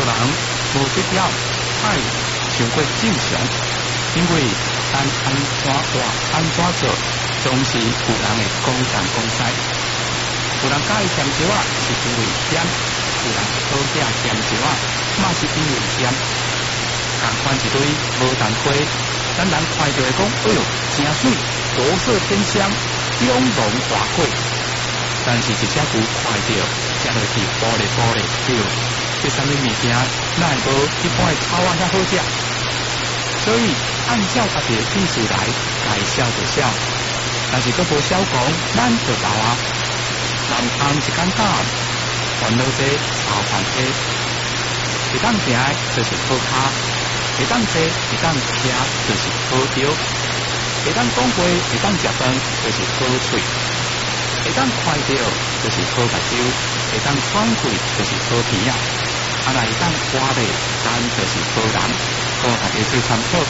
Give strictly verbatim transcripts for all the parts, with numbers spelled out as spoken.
人无必要太太过正常，因为咱安怎活安怎做，总是有人会讲东讲西。有人介意咸椒啊，是因为咸；有人讨厌咸椒啊，嘛是因为咸。同款一堆无同花，咱人看到会讲，哎哟，真水，国色天香，雍容华贵。但是一只牛看到，食落去玻璃玻璃，对，这什么物件，哪会无一般的草啊遐好食？所以按照家己的意思来，该晓就晓，但是佫无晓讲，咱就老啊。南方一简单，烦恼这炒饭车，会当行就是好卡，会当坐会当徛就是好钓，会当讲话会当食饭就是好喙，会当快钓就是好目睭，会当喘气就是好鼻啊，啊来当活咧，咱就是好人，好大家做参考。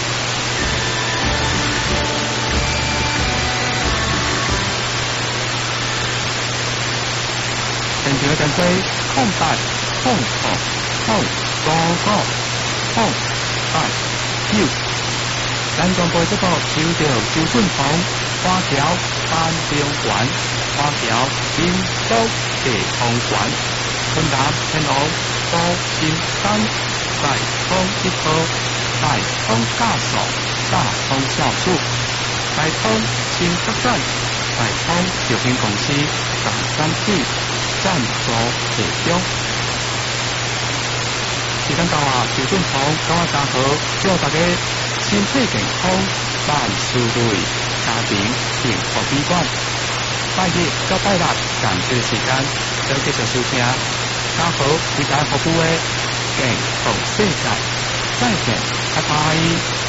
现场跟做空白、空空、空高高、空白九。咱广播这部收到周顺鹏、花条、班中环、花条、金州地方环、昆达、天龙、高新山、大通一科、大通驾手、大通教术、大通新客栈、大通酒品公司、大三 T。赞助提供，时间到啊，周顺鹏九啊三号，祝大家身体健康，万事如意，家庭幸福美满。拜日到拜六，感谢时间，要继续收听三号为大家服务的健康世界，再见，拜拜。